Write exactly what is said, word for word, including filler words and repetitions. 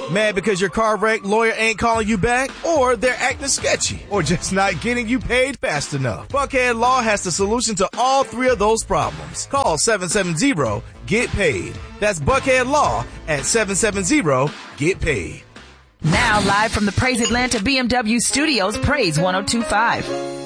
Mad because your car wrecked, lawyer ain't calling you back? Or they're acting sketchy? Or just not getting you paid fast enough? Buckhead Law has the solution to all three of those problems. Call seven seven zero, get paid. That's Buckhead Law at seven seven zero, get paid. Now live from the Praise Atlanta B M W studios, Praise one oh two point five.